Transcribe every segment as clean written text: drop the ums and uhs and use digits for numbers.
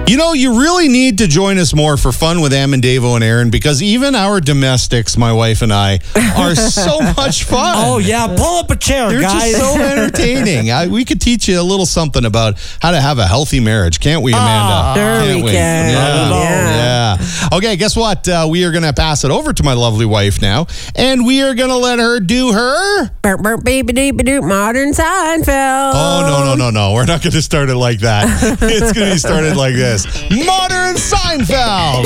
You know, you really need to join us more for Fun with Em and Davo and Aaron, because even our domestics, my wife and I, are so much fun. Oh, yeah. Pull up a chair, They're guys. just so entertaining. We could teach you a little something about how to have a healthy marriage, can't we, Amanda? Sure Can't we can. Yeah. Okay, guess what? We are going to pass it over to my lovely wife now, and we are going to let her do her... Burp, burp, beep, beep, beep, modern Seinfeld. Oh, no. We're not going to start it like that. It's going to be started like this. Modern Seinfeld.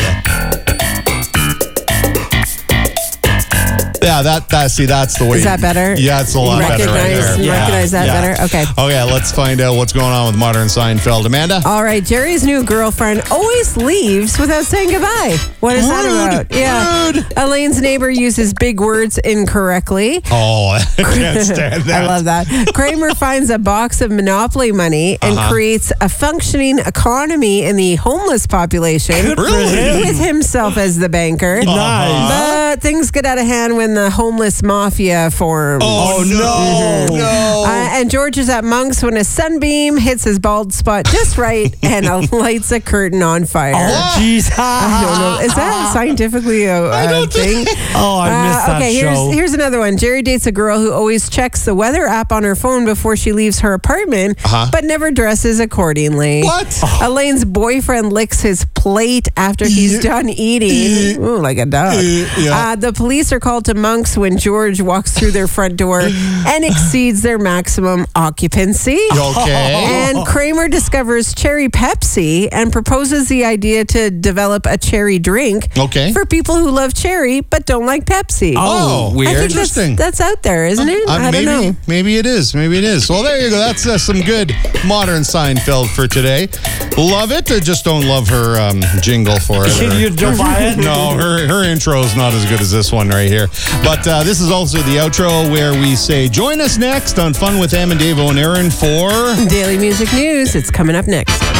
Yeah, that's the way. Is that better? Yeah, it's a lot better right there. Recognize that better? Okay. Okay, let's find out what's going on with Modern Seinfeld. Amanda? All right, Jerry's new girlfriend always leaves without saying goodbye. What is that about? Yeah. Rude. Elaine's neighbor uses big words incorrectly. Oh, I can't stand that. I love that. Kramer finds a box of Monopoly money and creates a functioning economy in the homeless population. Really? With himself as the banker. Nice. But things get out of hand when the homeless mafia forms. Oh, no. And George is at Monk's when a sunbeam hits his bald spot just right and lights a curtain on fire. Oh, jeez. I don't know. Is that scientifically a thing? Oh, I missed that show. Here's another one. Jerry dates a girl who always checks the weather app on her phone before she leaves her apartment, but never dresses accordingly. What? Elaine's boyfriend licks his plate after he's done eating. Ooh, like a dog. The police are called to Monk's when George walks through their front door and exceeds their maximum occupancy. Okay. And Kramer discovers cherry Pepsi and proposes the idea to develop a cherry drink for people who love cherry but don't like Pepsi. Oh, weird. I think Interesting. That's out there, isn't it? I don't know. Maybe it is. Well, there you go. That's some good Modern Seinfeld for today. Love it. I just don't love her jingle for it. You don't buy it? No, her intro is not as good as this one right here. But this is also the outro where we say, join us next on Fun with Em and Davo and Aaron for Daily Music News. It's coming up next.